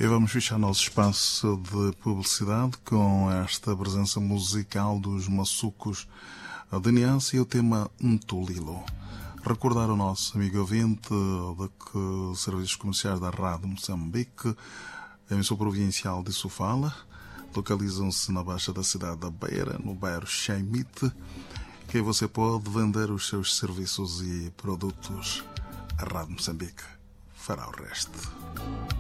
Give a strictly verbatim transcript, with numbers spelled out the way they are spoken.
E vamos fechar nosso espaço de publicidade com esta presença musical dos Maçucos de Niassa e o tema Ntulilo. Recordar ao nosso amigo ouvinte de que os serviços comerciais da Rádio Moçambique, a emissora provincial de Sofala, localizam-se na baixa da cidade da Beira, no bairro Chaimite, que você pode vender os seus serviços e produtos. A Rádio Moçambique fará o resto.